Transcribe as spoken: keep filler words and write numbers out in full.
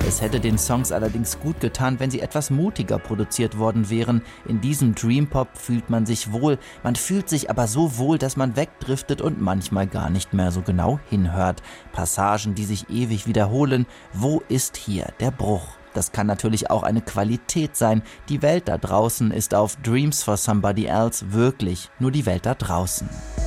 Es hätte den Songs allerdings gut getan, wenn sie etwas mutiger produziert worden wären. In diesem Dream-Pop fühlt man sich wohl, man fühlt sich aber so wohl, dass man wegdriftet und manchmal gar nicht mehr so genau hinhört. Passagen, die sich ewig wiederholen. Wo ist hier der Bruch? Das kann natürlich auch eine Qualität sein. Die Welt da draußen ist auf Dreams for Somebody Else wirklich nur die Welt da draußen.